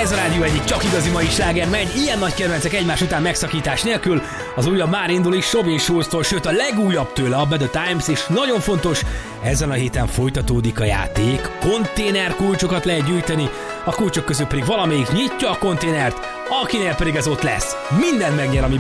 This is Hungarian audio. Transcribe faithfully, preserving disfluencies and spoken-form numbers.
Ez a rádió egyik csak igazi mai sláger megy, ilyen nagy kedvencek egymás után megszakítás nélkül. Az újabb már indul is Robin Schulztól, sőt a legújabb tőle, a Better Times, és nagyon fontos, ezen a héten folytatódik a játék. Konténer kulcsokat lehet gyűjteni, a kulcsok közül pedig valamelyik nyitja a konténert, akinél pedig ez ott lesz. Minden megnyer, ami